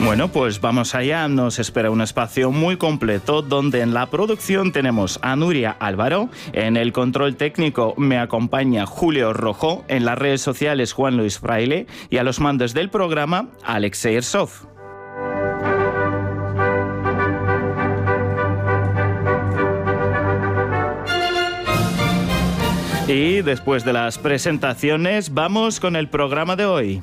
Bueno, pues vamos allá. Nos espera un espacio muy completo donde en la producción tenemos a Nuria Álvaro, en el control técnico me acompaña Julio Rojo, en las redes sociales Juan Luis Fraile y a los mandos del programa Alexei Ersov. Y después de las presentaciones, vamos con el programa de hoy.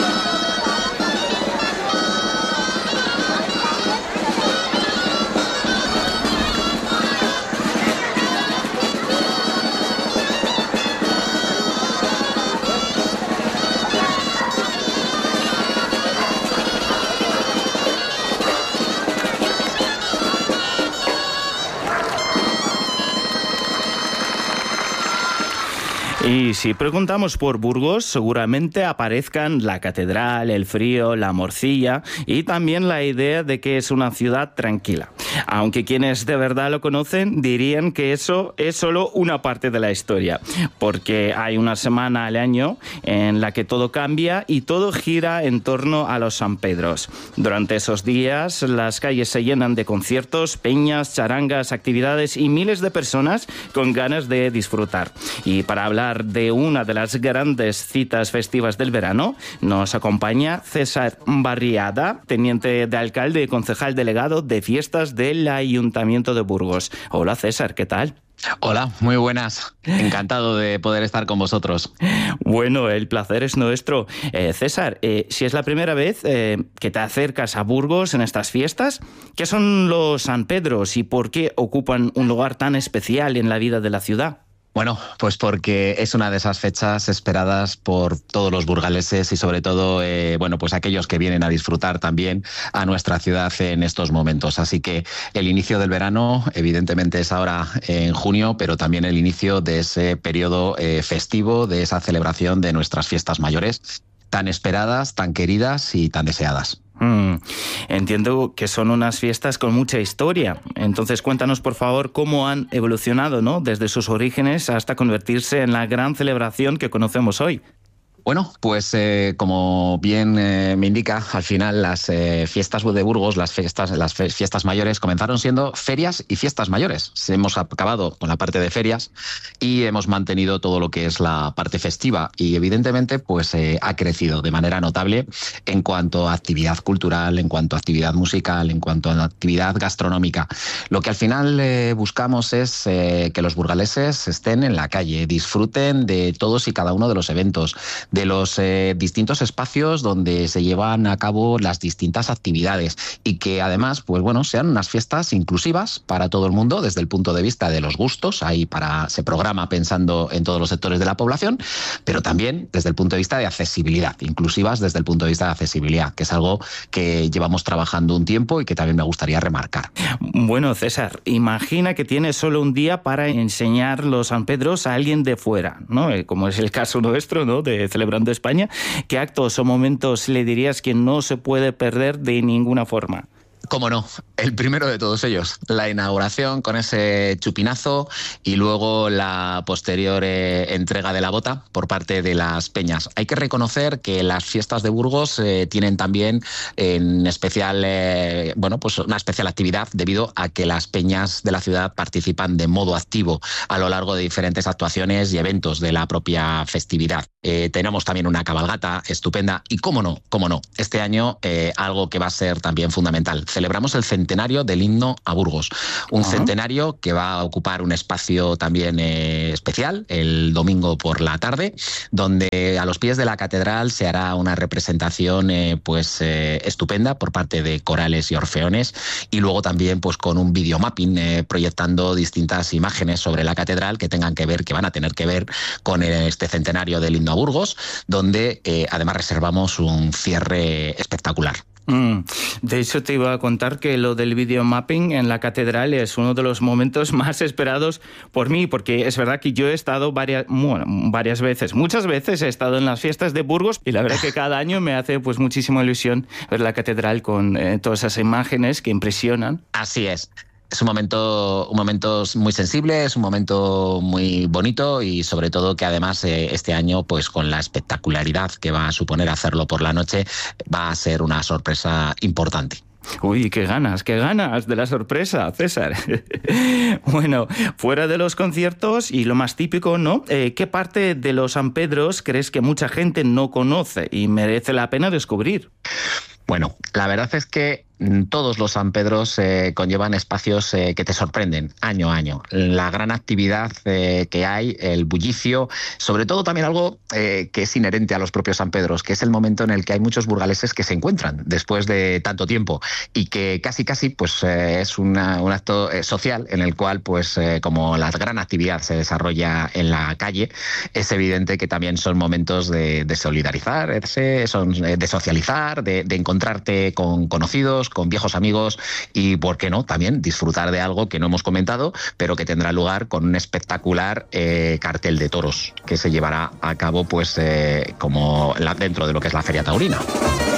Y si preguntamos por Burgos, seguramente aparezcan la catedral, el frío, la morcilla y también la idea de que es una ciudad tranquila. Aunque quienes de verdad lo conocen dirían que eso es solo una parte de la historia, porque hay una semana al año en la que todo cambia y todo gira en torno a los San Pedros. Durante esos días las calles se llenan de conciertos, peñas, charangas, actividades y miles de personas con ganas de disfrutar. Y para hablar de una de las grandes citas festivas del verano, nos acompaña César Barriada, teniente de alcalde y concejal delegado de fiestas del Ayuntamiento de Burgos. Hola César, ¿qué tal? Hola, muy buenas. Encantado de poder estar con vosotros. Bueno, el placer es nuestro. César, si es la primera vez que te acercas a Burgos en estas fiestas, ¿qué son los San Pedros y por qué ocupan un lugar tan especial en la vida de la ciudad? Bueno, pues porque es una de esas fechas esperadas por todos los burgaleses y sobre todo, pues aquellos que vienen a disfrutar también a nuestra ciudad en estos momentos. Así que el inicio del verano, evidentemente, es ahora en junio, pero también el inicio de ese periodo festivo, de esa celebración de nuestras fiestas mayores, tan esperadas, tan queridas y tan deseadas. Entiendo que son unas fiestas con mucha historia. Entonces cuéntanos por favor cómo han evolucionado, ¿no?, desde sus orígenes hasta convertirse en la gran celebración que conocemos hoy. Bueno, pues como bien me indica, al final las fiestas de Burgos, las fiestas mayores, comenzaron siendo ferias y fiestas mayores. Hemos acabado con la parte de ferias y hemos mantenido todo lo que es la parte festiva y evidentemente pues ha crecido de manera notable en cuanto a actividad cultural, en cuanto a actividad musical, en cuanto a actividad gastronómica. Lo que al final buscamos es que los burgaleses estén en la calle, disfruten de todos y cada uno de los eventos, de los distintos espacios donde se llevan a cabo las distintas actividades y que además, pues bueno, sean unas fiestas inclusivas para todo el mundo desde el punto de vista de los gustos. Ahí se programa pensando en todos los sectores de la población, pero también desde el punto de vista de accesibilidad, inclusivas desde el punto de vista de accesibilidad, que es algo que llevamos trabajando un tiempo y que también me gustaría remarcar. Bueno, César, imagina que tienes solo un día para enseñar los San Pedros a alguien de fuera, ¿no? Como es el caso nuestro, ¿no?, de Celebrando España. ¿Qué actos o momentos le dirías que no se puede perder de ninguna forma? Cómo no, el primero de todos ellos, la inauguración con ese chupinazo y luego la posterior entrega de la bota por parte de las peñas. Hay que reconocer que las fiestas de Burgos tienen también en especial, pues una especial actividad debido a que las peñas de la ciudad participan de modo activo a lo largo de diferentes actuaciones y eventos de la propia festividad. Tenemos también una cabalgata estupenda y cómo no, este año algo que va a ser también fundamental. Celebramos el centenario del himno a Burgos, un centenario que va a ocupar un espacio también especial el domingo por la tarde, donde a los pies de la catedral se hará una representación estupenda por parte de corales y orfeones y luego también pues con un videomapping proyectando distintas imágenes sobre la catedral que van a tener que ver con este centenario del himno a Burgos, donde además reservamos un cierre espectacular. De hecho, te iba a contar que lo del videomapping en la catedral es uno de los momentos más esperados por mí, porque es verdad que yo he estado varias veces, muchas veces he estado en las fiestas de Burgos y la verdad que cada año me hace pues muchísima ilusión ver la catedral con todas esas imágenes que impresionan. Así es. Es un momento muy sensible, es un momento muy bonito y sobre todo que además este año, pues con la espectacularidad que va a suponer hacerlo por la noche, va a ser una sorpresa importante. Uy, qué ganas de la sorpresa, César. Bueno, fuera de los conciertos y lo más típico, ¿no? ¿Qué parte de los San Pedros crees que mucha gente no conoce y merece la pena descubrir? Bueno, la verdad es que todos los San Pedros conllevan espacios que te sorprenden año a año. La gran actividad que hay, el bullicio, sobre todo también algo que es inherente a los propios San Pedros, que es el momento en el que hay muchos burgaleses que se encuentran después de tanto tiempo y que casi pues es un acto social en el cual pues como la gran actividad se desarrolla en la calle, es evidente que también son momentos de solidarizarse, de socializar, de encontrarte con conocidos, con viejos amigos y, ¿por qué no?, también disfrutar de algo que no hemos comentado, pero que tendrá lugar con un espectacular cartel de toros que se llevará a cabo pues como dentro de lo que es la Feria Taurina.